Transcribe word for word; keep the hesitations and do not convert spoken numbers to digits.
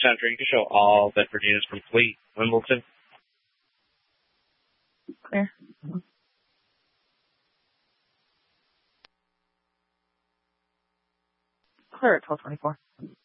Center, you can show all Bedford units complete. Wimbledon. Clear. Clear at twelve twenty-four.